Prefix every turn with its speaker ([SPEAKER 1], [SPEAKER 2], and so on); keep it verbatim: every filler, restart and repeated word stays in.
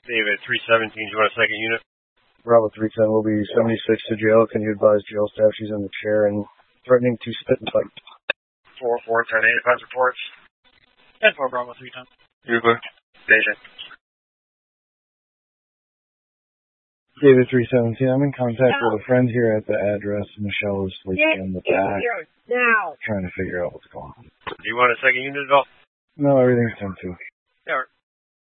[SPEAKER 1] David, three seventeen, do you want a second unit?
[SPEAKER 2] Bravo three ten will be seventy-six to jail. Can you advise jail staff she's in the chair and threatening to spit and fight?
[SPEAKER 1] four four ten eight, advance reports.
[SPEAKER 3] ten four, Bravo three ten.
[SPEAKER 1] You're good. Deja.
[SPEAKER 2] David three seventeen, I'm in contact with a friend here at the address. Michelle is sleeping in the back.
[SPEAKER 4] Now.
[SPEAKER 2] Trying to figure out what's going on.
[SPEAKER 1] Do you want a second unit at all?
[SPEAKER 2] No, everything's ten two.
[SPEAKER 1] Yeah,